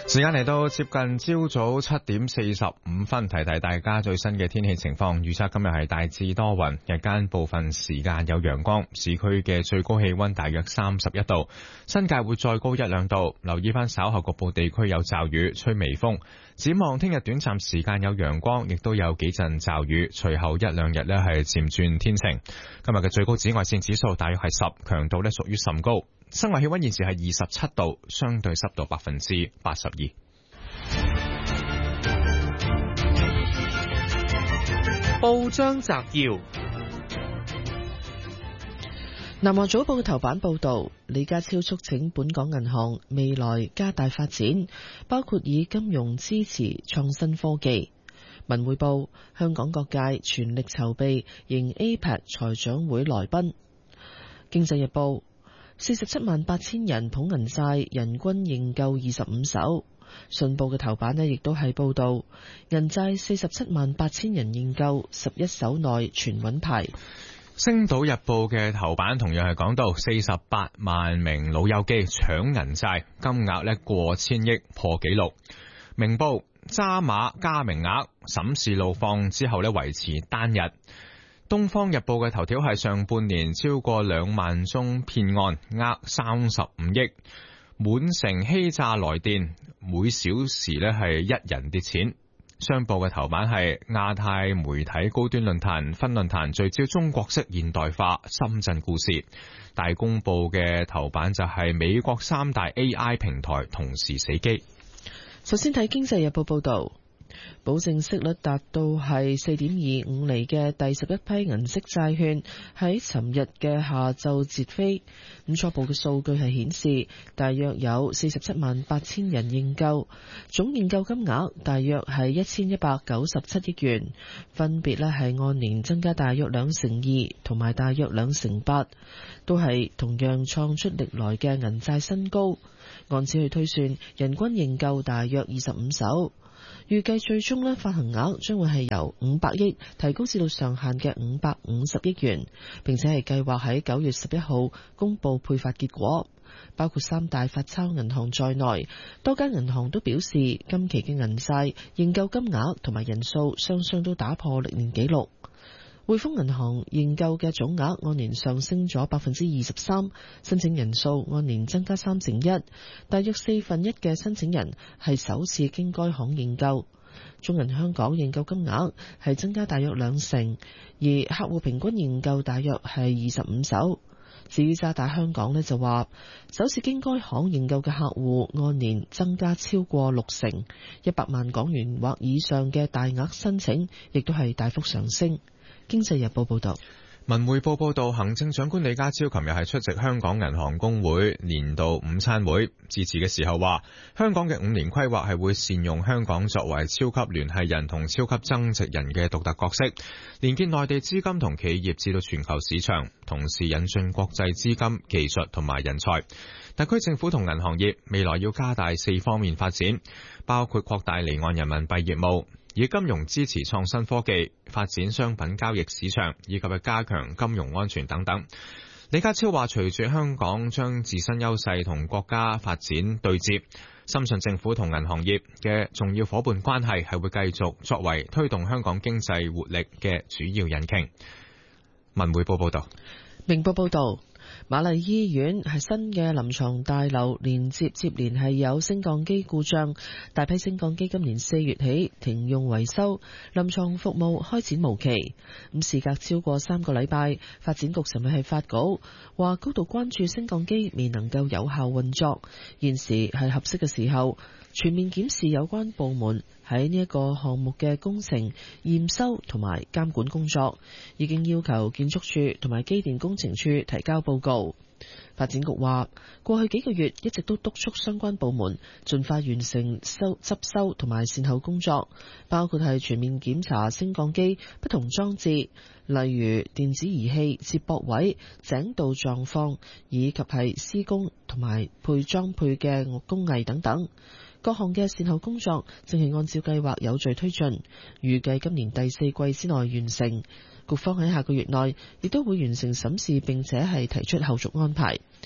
時間嚟到接近朝早7:45，提提大家最新嘅天氣情況。預測今日係大致多雲，日間部分時間有陽光，市區嘅最高氣溫大約31度，新界會再高1-2度。留意翻稍後局部地區有驟雨，吹微風。展望聽日短暫時間有陽光，亦都有幾陣驟雨，隨後1-2日呢係漸轉天晴。今日嘅最高紫外線指數大約係10，強度呢屬於甚高。室外氣溫現時係27度，相對濕度82%。 報章摘要：南華早報嘅頭版報道，李家超促請本港銀行未來加大發展，包括以金融支持創新科技。文匯報：香港各界全力籌備迎 APEC 財長會來賓。經濟日報：478000人捧銀債，人均認購25手。信報嘅頭版呢亦都係報道銀債478000人認購，11手內全穩牌。 星島日報嘅頭版同樣係講到48萬名老友記搶銀債，金額呢過千億，破紀錄。明報：渣馬加名額，審視路況之後呢維持單日。東方日報嘅頭條係上半年超過2萬宗騙案，額35億。滿城欺詐來電，每小時呢係1人跌錢。商報嘅頭版係亞太媒體高端論壇分論壇聚焦中國式現代化深圳故事。大公報嘅頭版就係美國3大 AI 平台同時死機。 首先睇經濟日報報道，保證息率達到係4.25厘嘅第11批銀色債券喺尋日嘅下晝截飛。咁初步嘅數據係顯示，大約有478000人認購，總認購金額大約係1197億元，分別咧係按年增加大約2%同埋大約2%，都係同樣創出歷來嘅銀債新高。按此去推算，人均認購大約25手。預計最終呢發行額將會係由500億提高至到上限嘅550億元，並且係計劃喺9月11號公布配發結果。包括3大發鈔銀行在內，多間銀行都表示今期嘅銀債認購金額同埋人數雙雙都打破歷年紀錄。匯豐銀行認購嘅總額按年上升咗23%，申請人數按年增加1/3，大約1/4嘅申請人係首次經該行認購。中銀香港認購金額係增加大約2成，而客戶平均認購大約係25手。至於渣打香港呢，就話，首次經該行認購嘅客戶按年增加超過6成，100萬港元或以上嘅大額申請亦都係大幅上升。經濟日報報道。 文匯報報道，行政長官李家超琴日係出席香港銀行公會年度午餐會，致辭嘅時候話，香港嘅5年規劃係會善用香港作為超級聯繫人同超級增值人嘅獨特角色，連結內地資金同企業至到全球市場，同時引進國際資金、技術同埋人才。特區政府同銀行業未來要加大4方面發展，包括擴大離岸人民幣業務，以金融支持創新科技，發展商品交易市場，以及加強金融安全等等。李家超話，隨住香港將自身優勢同國家發展對接，深信政府同銀行業嘅重要伙伴關係係會繼續作為推動香港經濟活力嘅主要引擎。文匯報報道。 明報報道，瑪麗醫院係新嘅臨床大樓接連係有升降機故障，大批升降機今年4月起停用維修，臨床服務開展無期。事隔超過3個禮拜，發展局尋日係發稿話，高度關注升降機未能夠有效運作，現時係合適嘅時候，全面檢視有關部門喺呢一個項目嘅工程驗收同埋監管工作，已經要求建築署同埋機電工程署提交報告。發展局話，過去幾個月一直都督促相關部門盡快完成執修同埋善後工作，包括係全面檢查升降機不同裝置，例如電子儀器、接駁位、井道狀況，以及係施工同埋配裝配嘅工藝等等。各項嘅善後工作正係按照計劃有序推進，預計今年第4季之內完成。局方喺下個月內亦都會完成審視，並且係提出後續安排。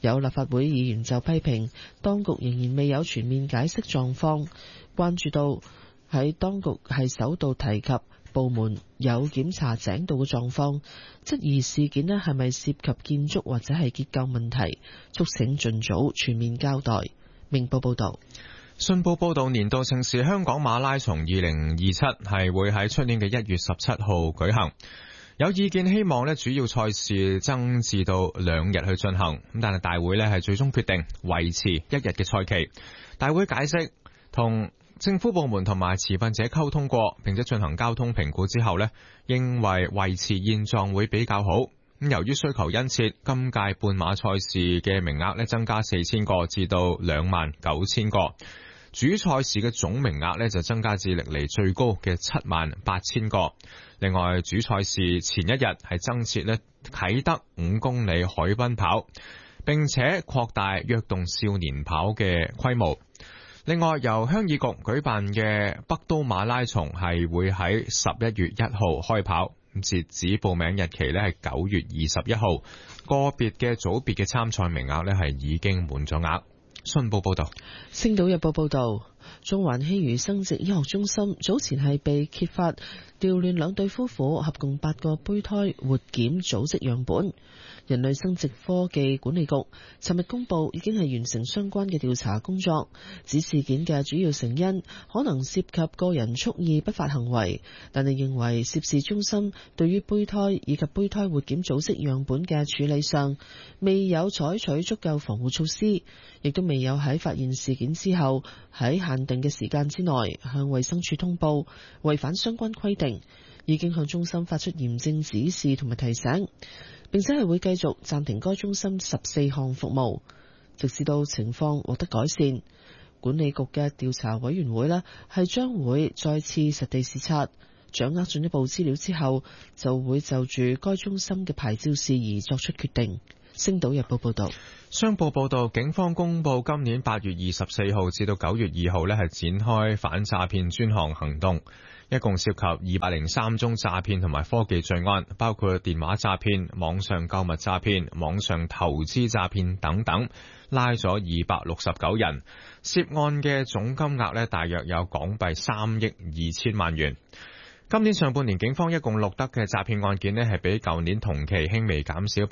有立法會議員就批評當局仍然未有全面解釋狀況，關注到喺當局係首度提及部門有檢查井道嘅狀況，質疑事件呢係咪涉及建築或者係結構問題，促請盡早全面交代。明報報道。 信報報道，年度盛事香港馬拉松2027係會喺出年嘅1月17號舉行。有意見希望主要賽事增至到2日去進行，但係大會係最終決定維持1日嘅賽期。大會解釋同政府部門同埋持份者溝通過，並且進行交通評估之後認為維持現狀會比較好。由於需求殷切，今屆半馬賽事嘅名額增加4000個至到29000個。主賽事嘅總名額就增加至歷嚟最高嘅78000個。另外，主賽事前一日係增設啟德5公里海濱跑，並且擴大躍動少年跑嘅規模。另外，由鄉議局舉辦嘅北都馬拉松係會喺11月1號開跑，截止報名日期係9月21號。個別嘅組別嘅參賽名額係已經滿咗額。信報報道。 星島日報報道，中環希餘生殖醫學中心早前係被揭發調亂2對夫婦合共8個胚胎活檢組織樣本。人類生殖科技管理局尋日公布，已經係完成相關嘅調查工作，指事件嘅主要成因可能涉及個人蓄意不法行為，但係認為涉事中心對於胚胎以及胚胎活檢組織樣本嘅處理上未有採取足夠防護措施，亦都未有喺發現事件之後喺限定嘅時間之內向衛生署通報，違反相關規定，已經向中心發出嚴正指示同埋提醒，並且係會繼續暫停該中心14項服務，直至到情況獲得改善。管理局嘅調查委員會係將會再次實地視察，掌握進一步資料之後，就會就住該中心嘅牌照事宜作出決定。星島日報報道。 商報報道，警方公布今年8月24號至到9月2號係展開反詐騙專項行動，一共涉及203宗詐騙同埋科技罪案，包括電話詐騙、網上購物詐騙、網上投資詐騙等等，拉咗269人，涉案嘅總金額大約有港幣3億2千萬元。今年上半年警方一共錄得嘅詐騙案件係比舊年同期輕微減少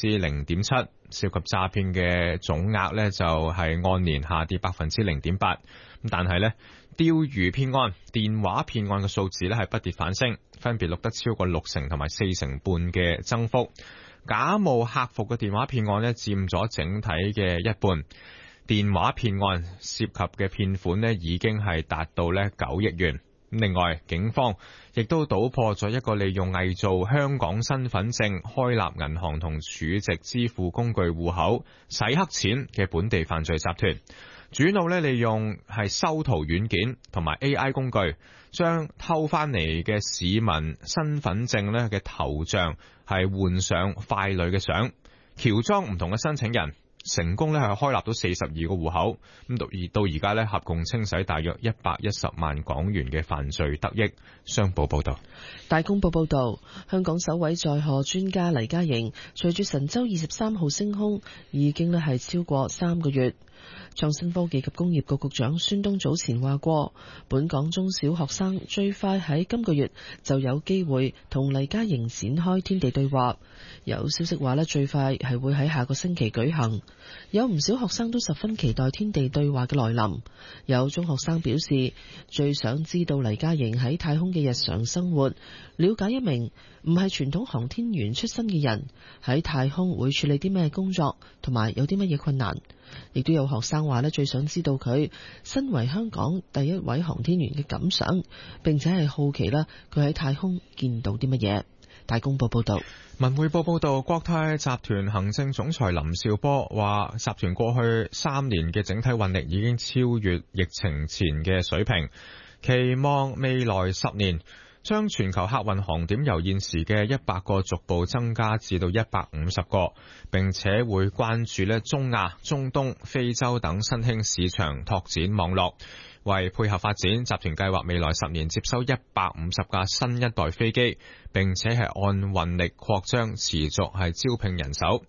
0.7%，涉及詐騙嘅總額就係按年下跌0.8%。但係釣魚騙案、電話騙案嘅數字係不跌反升，分別錄得超過60%同埋40%半嘅增幅。假冒客服嘅電話騙案佔咗整體嘅一半。電話騙案涉及嘅騙款已經係達到9億元。另外，警方亦都搗破咗一個利用偽造香港身份證開立銀行同儲值支付工具戶口洗黑錢嘅本地犯罪集團。主腦利用係修圖軟件同埋 AI 工具，將偷翻嚟嘅市民身份證嘅頭像係換上傀儡嘅相，喬裝唔同嘅申請人，成功係開立到42個戶口，咁到而家合共清洗大約110萬港元嘅犯罪得益。商報報道。 大公報報道，香港首位載荷專家黎嘉瑩隨住神舟23號升空，已經係超過3個月。創新科技及工業局局長孫東早前話過，本港中小學生最快喺今個月就有機會同黎嘉瑩展開天地對話。有消息話最快係會喺下個星期舉行。有唔少學生都十分期待天地對話嘅來臨。有中學生表示，最想知道黎嘉瑩喺太空嘅日常生活，了解一名唔係傳統航天員出身嘅人喺太空會處理啲咩工作，同埋有啲乜嘢困難。亦都有學生話最想知道佢身為香港第一位航天員嘅感想，並且係好奇佢喺太空見到啲乜嘢。大公報報道。 文匯報報道，國泰集團行政總裁林紹波話，集團過去3年嘅整體運力已經超越疫情前嘅水平，期望未來10年將全球客運航點由現時嘅100個逐步增加至到150個，並且會關注中亞、中東、非洲等新興市場拓展網絡。為配合發展，集團計劃未來10年接收150架新一代飛機，並且係按運力擴張，持續係招聘人手。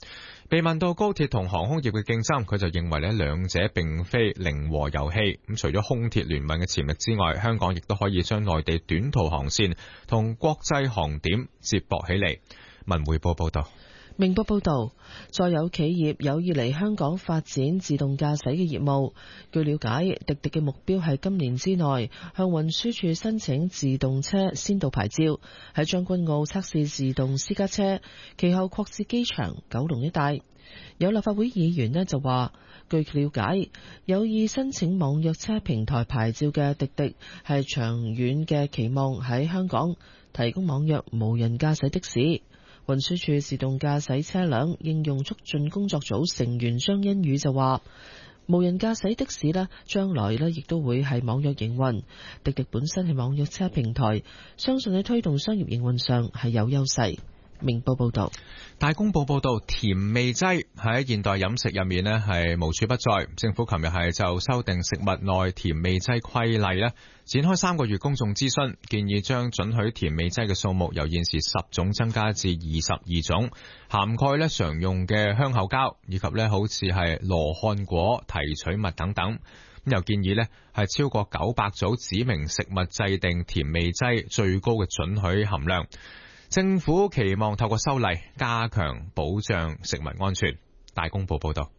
被問到高鐵同航空業嘅競爭，佢就認為呢兩者並非零和遊戲。咁除咗空鐵聯盟嘅潛力之外，香港亦都可以將內地短途航線同國際航點接駁起嚟。文匯報報道。 明報報導，再有企業有意嚟香港發展自動駕駛嘅業務。據了解，滴滴嘅目標係今年之內向運輸署申請自動車先導牌照，喺將軍澳測試自動私家車，其後擴至機場、九龍一帶。有立法會議員呢就話，據了解，有意申請網約車平台牌照嘅滴滴係長遠嘅期望喺香港提供網約無人駕駛的士。運輸署自動駕駛車輛應用促進工作組成員張欣宇就話，無人駕駛的士呢，將來呢亦都會係網約營運。滴滴本身係網約車平台，相信喺推動商業營運上係有優勢。明報報道。 大公報報道，甜味劑喺現代飲食入面呢係無處不在。政府琴日係就修訂食物內甜味劑規例呢展開3個月公眾諮詢，建議將准許甜味劑嘅數目由現時10種增加至22種，涵蓋呢常用嘅香口膠以及呢好似係羅漢果、提取物等等。咁又建議呢係超過900組指明食物制定甜味劑最高嘅准許含量。政府期望透過修例加強保障食物安全。大公報報道。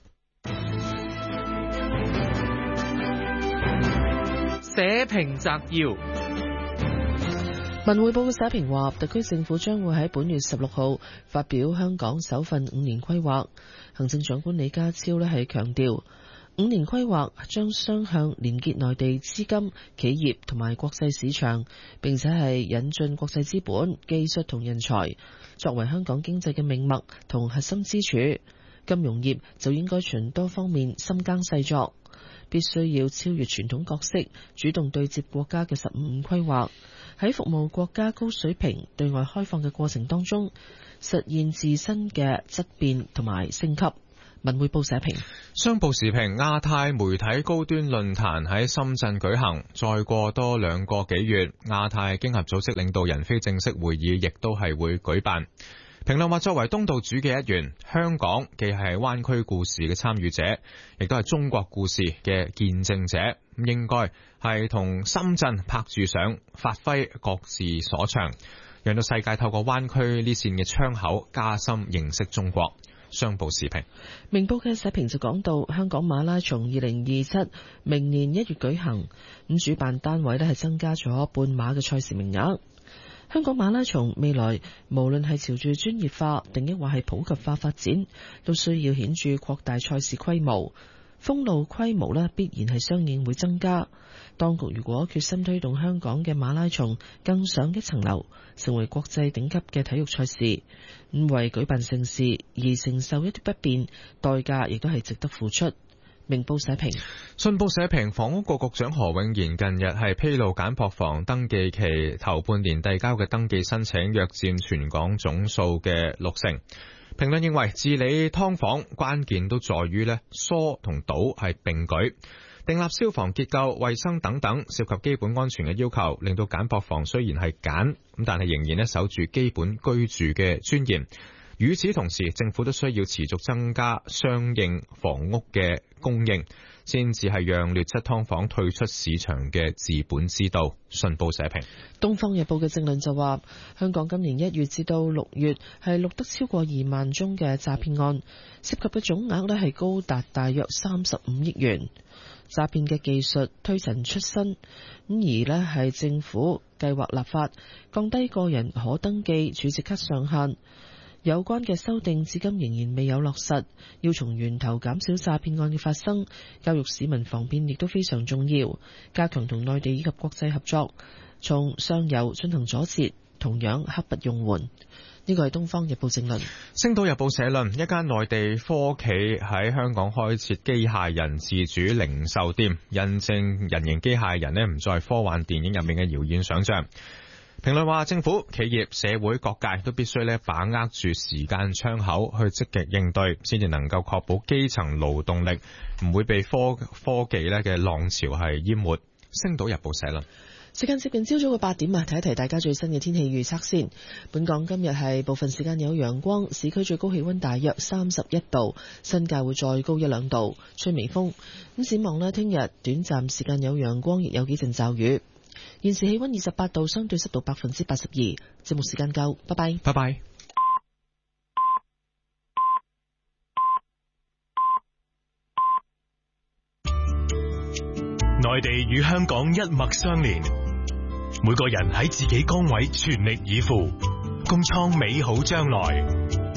社評摘要： 文匯報嘅社評話，特區政府將會喺本月16號發表香港首份5年規劃。行政長官李家超係強調，5年規劃將雙向連結內地資金、企業同埋國際市場，並且係引進國際資本、技術同人才，作為香港經濟嘅命脈同核心支柱。金融業就應該循多方面深耕細作，必須要超越傳統角色，主動對接國家嘅15規劃，喺服務國家高水平對外開放嘅過程當中，實現自身嘅質變同埋升級。文匯報社評。 商報時評，亞太媒體高端論壇喺深圳舉行，再過多2個幾月，亞太經合組織領導人非正式會議亦都係會舉辦。評論話，作為東道主嘅一員，香港既係灣區故事嘅參與者，亦都係中國故事嘅見證者，應該係同深圳拍住上，發揮各自所長，讓到世界透過灣區呢線嘅窗口加深認識中國。商報時評。 明報嘅社評就講到，香港馬拉松2027明年1月舉行，咁主辦單位係增加咗半馬嘅賽事名額。香港馬拉松未來無論係朝住專業化定抑或係普及化發展，都需要顯著擴大賽事規模。封路規模必然係相應會增加。當局如果決心推動香港嘅馬拉松更上一層樓，成為國際頂級嘅體育賽事，咁為舉辦盛事而承受一啲不便，代價亦都係值得付出。明報社評。 信報社評，房屋局局長何永賢近日係披露簡樸房登記期頭半年遞交嘅登記申請約佔全港總數嘅60%。評論認為，治理劏房關鍵都在於疏同堵係並舉，訂立消防結構、衛生等等涉及基本安全嘅要求，令到簡樸房雖然係簡，但係仍然守住基本居住嘅尊嚴。與此同時，政府都需要持續增加相應房屋嘅供應，先至係讓劣質劏房退出市場嘅治本之道。信報社評。 東方日報嘅政論就話，香港今年1月至到6月係錄得超過2萬宗嘅詐騙案，涉及嘅總額係高達大約35億元。詐騙嘅技術推陳出新，而係政府計劃立法降低個人可登記儲值卡上限。有關嘅修訂至今仍然未有落實，要從源頭減少詐騙案嘅發生，教育市民防騙亦都非常重要。加強同內地以及國際合作，從上游進行阻截，同樣刻不容緩。呢個係東方日報正論。 星島日報社論，一間內地科企喺香港開設機械人自主零售店，印證人形機械人唔再係科幻電影入面嘅遙遠想象。評論話，政府、企業、社會各界都必須把握住時間窗口去積極應對，先至能夠確保基層勞動力唔會被科技嘅浪潮係淹沒。星島日報社論。 時間接近朝早嘅8點啊，提一提大家最新嘅天氣預測先。本港今日係部分時間有陽光，市區最高氣溫大約31度，新界會再高1-2度，吹微風。咁展望呢，聽日短暫時間有陽光，亦有幾陣驟雨。現時氣溫28度，相對濕度82%。節目時間夠，拜拜。 拜拜。 內地與香港一脈相連，每個人喺自己崗位全力以赴，共創美好將來。